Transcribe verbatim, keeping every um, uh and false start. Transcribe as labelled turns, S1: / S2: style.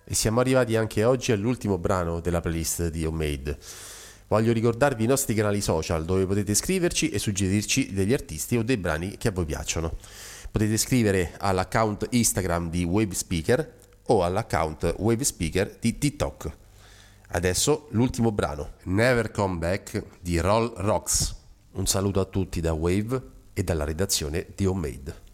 S1: E siamo arrivati anche oggi all'ultimo brano della playlist di Homemade. Voglio ricordarvi i nostri canali social dove potete scriverci e suggerirci degli artisti o dei brani che a voi piacciono. Potete scrivere all'account Instagram di Wave Speaker o all'account Wave Speaker di TikTok. Adesso l'ultimo brano, Never Come Back di Roll Rocks. Un saluto a tutti da Wave e dalla redazione di Homemade.